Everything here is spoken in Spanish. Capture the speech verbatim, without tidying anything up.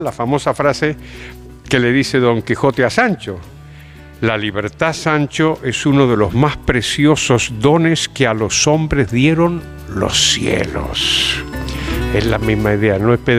La famosa frase que le dice Don Quijote a Sancho: la libertad, Sancho, es uno de los más preciosos dones que a los hombres dieron los cielos. Es la misma idea, no es Pedro